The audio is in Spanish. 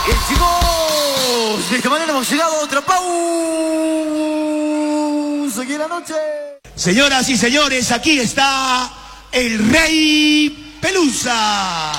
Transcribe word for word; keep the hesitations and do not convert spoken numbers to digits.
Bien, chicos, de esta manera hemos llegado a otra pausa aquí en la noche. Señoras y señores, aquí está el Rey Pelusa.